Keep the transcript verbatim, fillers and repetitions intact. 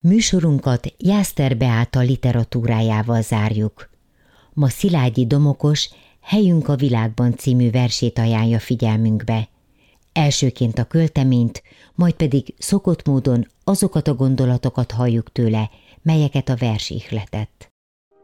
Műsorunkat Jászter Beáta literatúrájával zárjuk. Ma Szilágyi Domokos Helyünk a világban című versét ajánlja figyelmünkbe. Elsőként a költeményt, majd pedig szokott módon azokat a gondolatokat halljuk tőle, melyeket a vers ihletett.